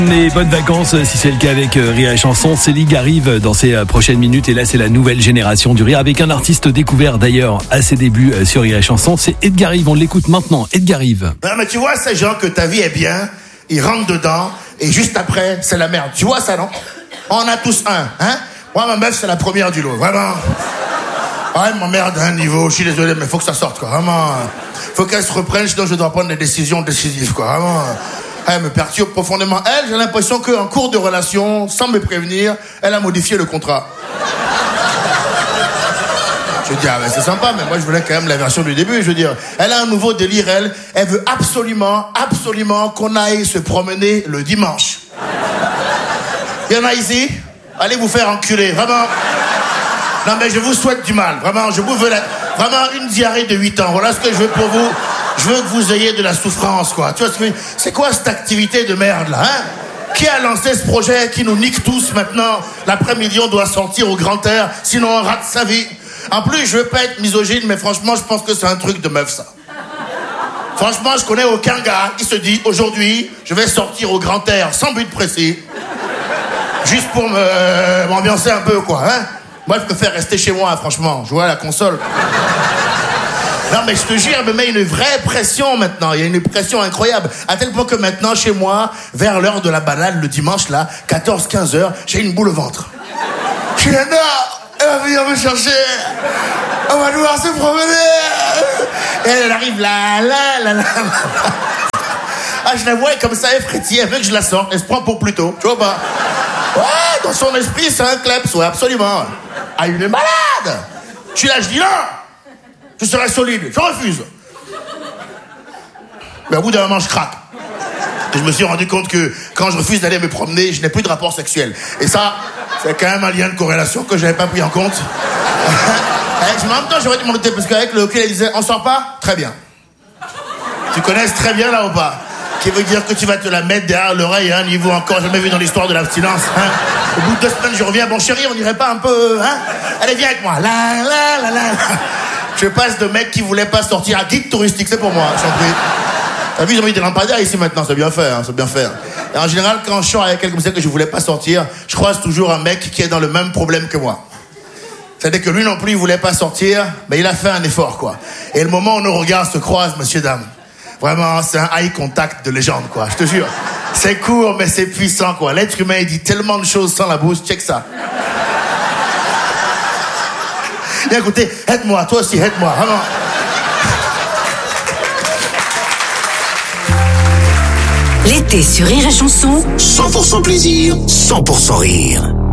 Et bonnes vacances si c'est le cas avec Rire et Chanson. Céline arrive dans ces prochaines minutes et là c'est la nouvelle génération du rire avec un artiste découvert d'ailleurs à ses débuts sur Rire et Chanson. C'est Edgar Rive, on l'écoute maintenant. Edgar Rive. Non mais tu vois ces gens que ta vie est bien, ils rentrent dedans et juste après c'est la merde. Tu vois ça non? On a tous un, hein? Moi ma meuf c'est la première du lot, vraiment. Ah elle m'emmerde à un niveau, je suis désolé mais faut que ça sorte quoi, vraiment. Faut qu'elle se reprenne sinon je dois prendre des décisions décisives quoi, vraiment. Elle me perturbe profondément. Elle, j'ai l'impression qu'en cours de relation, sans me prévenir, elle a modifié le contrat. Je dis, ah ben c'est sympa, mais moi je voulais quand même la version du début, je veux dire. Elle a un nouveau délire, elle veut absolument qu'on aille se promener le dimanche. Il y en a ici? Allez vous faire enculer, vraiment. Non mais je vous souhaite du mal, vraiment, je vous veux vraiment une diarrhée de 8 ans, voilà ce que je veux pour vous. Je veux que vous ayez de la souffrance, quoi. Tu vois, c'est quoi cette activité de merde, là, hein? Qui a lancé ce projet qui nous nique tous maintenant? L'après-midi, on doit sortir au grand air, sinon on rate sa vie. En plus, je veux pas être misogyne, mais franchement, je pense que c'est un truc de meuf, ça. Franchement, je connais aucun gars qui se dit, aujourd'hui, je vais sortir au grand air, sans but précis. Juste pour m'ambiancer un peu, quoi, hein? Moi, je préfère rester chez moi, franchement. Jouer à la console. Non mais je te jure, elle me met une vraie pression maintenant. Il y a une pression incroyable. À tel point que maintenant, chez moi, vers l'heure de la balade, le dimanche, là, 14-15 heures, j'ai une boule au ventre. Je suis là, elle va venir me chercher. On va devoir se promener. Et elle arrive là. Ah, je la vois comme ça, elle frétille. Elle veut que je la sorte. Elle se prend pour plus tôt. Tu vois pas? Ouais, dans son esprit, c'est un kleps. Ouais, absolument. Ah, il est malade. Je suis là, je dis non. Je serai solide, je refuse. Mais au bout d'un moment, je craque. Et je me suis rendu compte que quand je refuse d'aller me promener, je n'ai plus de rapport sexuel. Et ça, c'est quand même un lien de corrélation que je n'avais pas pris en compte. En même temps, j'aurais dû m'en douter, parce qu'avec le hockey, elle disait, on sort pas? Très bien. Tu connais très bien là ou pas? Qui veut dire que tu vas te la mettre derrière l'oreille à un niveau encore jamais vu dans l'histoire de l'abstinence. Hein? Au bout de 2 semaines, je reviens. Bon chérie, on irait pas un peu... Hein? Allez, viens avec moi. La. Je passe de mec qui voulait pas sortir à guide touristique, c'est pour moi, j'en prie. T'as vu, ils ont mis des lampadaires ici maintenant, c'est bien fait, hein, c'est bien fait. Et en général, quand je sors avec quelqu'un comme ça que je voulais pas sortir, je croise toujours un mec qui est dans le même problème que moi. C'est-à-dire que lui non plus, il voulait pas sortir, mais il a fait un effort, quoi. Et le moment où nos regards se croisent, messieurs, dames, vraiment, c'est un eye contact de légende, quoi, je te jure. C'est court, mais c'est puissant, quoi. L'être humain, il dit tellement de choses sans la bouche, check ça. Viens écoutez, aide-moi, toi aussi, aide-moi, vraiment. L'été sur Rire et Chanson. 100% plaisir, 100% rire.